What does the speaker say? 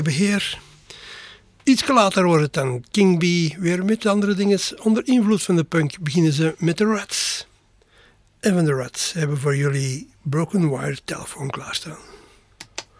Beheer. Iets later wordt het dan King Bee, weer met andere dingen. Onder invloed van de punk beginnen ze met de Rats. En van de Rats hebben voor jullie Broken Wire Telephone klaarstaan.